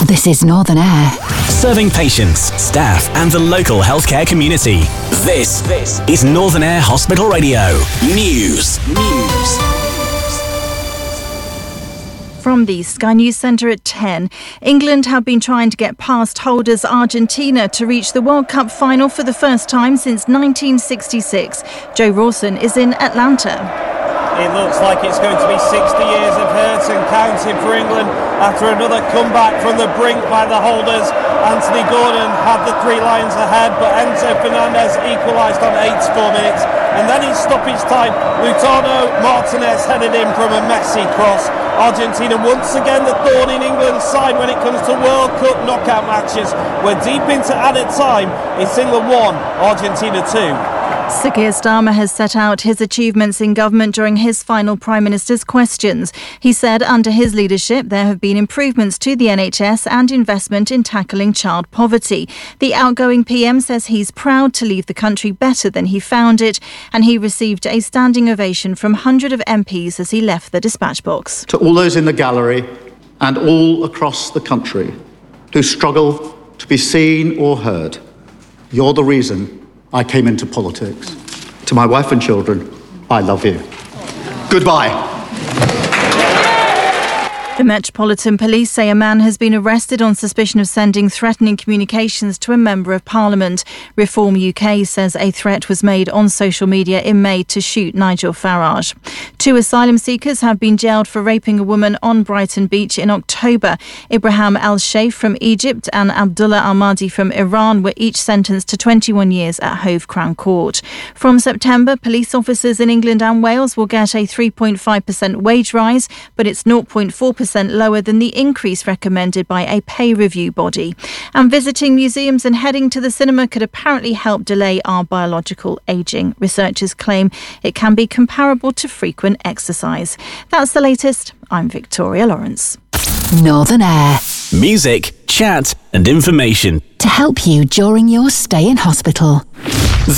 This is Northern Air. Serving patients, staff and the local healthcare community. This is Northern Air Hospital Radio. News. From the Sky News Centre at 10, England have been trying to get past holders Argentina to reach the World Cup final for the first time since 1966. Joe Rawson is in Atlanta. It looks like it's going to be 60 years of hurt and counting for England after another comeback from the brink by the holders. Anthony Gordon had the 3 lines ahead, but Enzo Fernandez equalised on 84 minutes. And then in stoppage time, Lautaro Martinez headed in from a messy cross. Argentina once again the thorn in England's side when it comes to World Cup knockout matches. We're deep into added time. It's England 1, Argentina 2. Sir Keir Starmer has set out his achievements in government during his final Prime Minister's questions. He said under his leadership there have been improvements to the NHS and investment in tackling child poverty. The outgoing PM says he's proud to leave the country better than he found it, and he received a standing ovation from hundreds of MPs as he left the dispatch box. To all those in the gallery and all across the country who struggle to be seen or heard, you're the reason I came into politics. To my wife and children, I love you. Goodbye. The Metropolitan Police say a man has been arrested on suspicion of sending threatening communications to a Member of Parliament. Reform UK says a threat was made on social media in May to shoot Nigel Farage. 2 asylum seekers have been jailed for raping a woman on Brighton Beach in October. Ibrahim Al-Sheikh from Egypt and Abdullah Al-Mahdi from Iran were each sentenced to 21 years at Hove Crown Court. From September, police officers in England and Wales will get a 3.5% wage rise, but it's 0.4% lower than the increase recommended by a pay review body. And visiting museums and heading to the cinema could apparently help delay our biological ageing. Researchers claim it can be comparable to frequent exercise. That's the latest. I'm Victoria Lawrence. Northern Air. Music, chat and information. To help you during your stay in hospital.